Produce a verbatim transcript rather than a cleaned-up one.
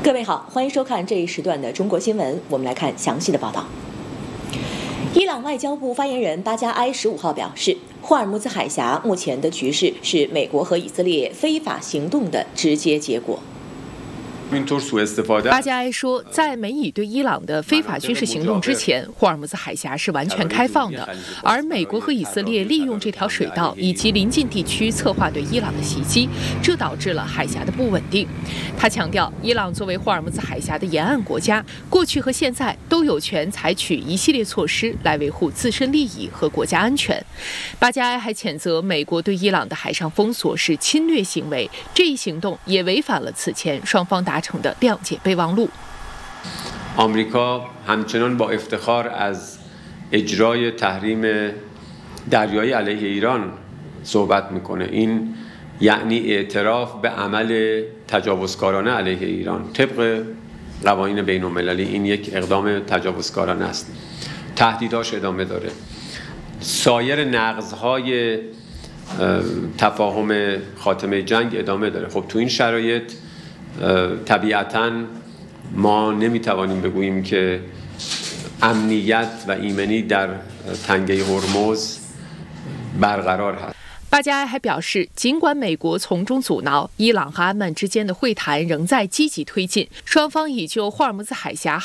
各位好，欢迎收看这一时段的中国新闻。我们来看详细的报道。伊朗外交部发言人巴加埃十五号表示，霍尔木兹海峡目前的局势是美国和以色列非法行动的直接结果。 巴加埃说，在美以对伊朗的非法军事行动之前，霍尔木兹海峡是完全开放的，而美国和以色列利用这条水道以及邻近地区策划对伊朗的袭击，这导致了海峡的不稳定。他强调，伊朗作为霍尔木兹海峡的沿岸国家，过去和现在都有权采取一系列措施来维护自身利益和国家安全。巴加埃还谴责美国对伊朗的海上封锁是侵略行为，这一行动也违反了此前双方达成的谅解备忘录。 آمریکا همچنان با افتخار از اجرای تحریم دریایی علیه ایران صحبت میکنه. این یعنی اعتراف به عمل تجاوزکارانه علیه ایران طبق قوانین بین المللی. این یک اقدام تجاوزکارانه است. تهدیداش ادامه داره. سایر نقض‌های تفاهم خاتمه جنگ ادامه داره. خب تو این شرایط طبیعتاً ما نمیتوانیم بگوییم که امنیت و ایمنی در تنگه هرمز برقرار هست。 巴加埃还表示，尽管美国从中阻挠，伊朗和安曼之间的会谈仍在积极推进，双方已就霍尔木兹海峡